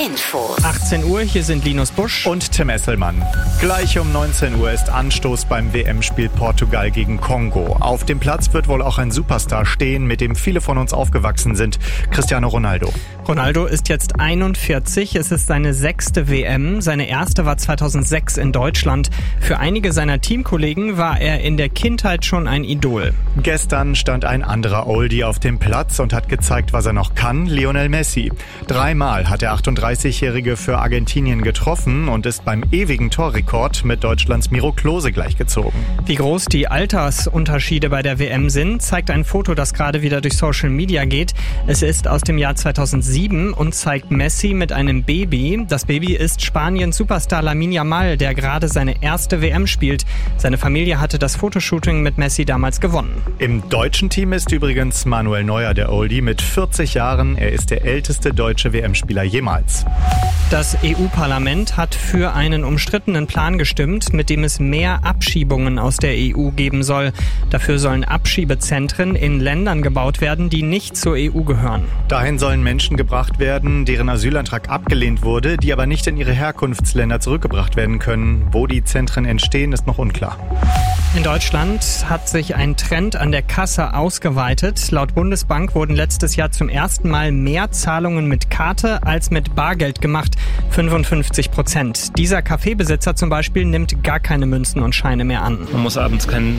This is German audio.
Info. 18 Uhr, hier sind Linus Busch und Tim Esselmann. Gleich um 19 Uhr ist Anstoß beim WM-Spiel Portugal gegen Kongo. Auf dem Platz wird wohl auch ein Superstar stehen, mit dem viele von uns aufgewachsen sind, Cristiano Ronaldo. Ronaldo ist jetzt 41, es ist seine 6. WM. Seine erste war 2006 in Deutschland. Für einige seiner Teamkollegen war er in der Kindheit schon ein Idol. Gestern stand ein anderer Oldie auf dem Platz und hat gezeigt, was er noch kann, Lionel Messi. 3-mal hat der 38-Jährige für Argentinien getroffen und ist beim ewigen Torrekord mit Deutschlands Miro Klose gleichgezogen. Wie groß die Altersunterschiede bei der WM sind, zeigt ein Foto, das gerade wieder durch Social Media geht. Es ist aus dem Jahr 2007 und zeigt Messi mit einem Baby. Das Baby ist Spaniens Superstar Lamine Yamal, der gerade seine erste WM spielt. Seine Familie hatte das Fotoshooting mit Messi damals gewonnen. Im deutschen Team ist übrigens Manuel Neuer der Oldie mit 40 Jahren. Er ist der älteste deutsche WM-Spieler jemals. Das EU-Parlament hat für einen umstrittenen Plan gestimmt, mit dem es mehr Abschiebungen aus der EU geben soll. Dafür sollen Abschiebezentren in Ländern gebaut werden, die nicht zur EU gehören. Dahin sollen Menschen gebracht werden, deren Asylantrag abgelehnt wurde, die aber nicht in ihre Herkunftsländer zurückgebracht werden können. Wo die Zentren entstehen, ist noch unklar. In Deutschland hat sich ein Trend an der Kasse ausgeweitet. Laut Bundesbank wurden letztes Jahr zum ersten Mal mehr Zahlungen mit Karte als mit Bargeld gemacht. 55%. Dieser Kaffeebesitzer zum Beispiel nimmt gar keine Münzen und Scheine mehr an. Man muss abends kein